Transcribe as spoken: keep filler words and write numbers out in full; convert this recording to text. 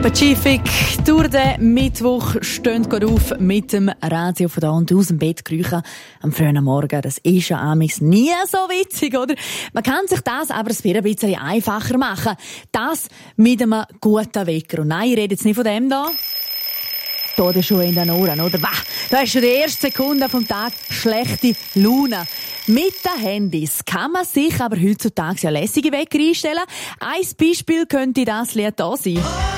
Pacific, durch den Mittwoch stehen geht auf mit dem Radio von da und aus dem Bett kriechen am frühen Morgen. Das ist ja amigs nie so witzig, oder? Man kann sich das aber ein bisschen einfacher machen. Das mit einem guten Wecker. Und nein, ich rede jetzt nicht von dem da. Da ist schon in den Ohren, oder? Bah, da ist schon die erste Sekunde vom Tag schlechte Laune. Mit den Handys kann man sich aber heutzutage ja lässige Wecker einstellen. Ein Beispiel könnte das Lied da sein.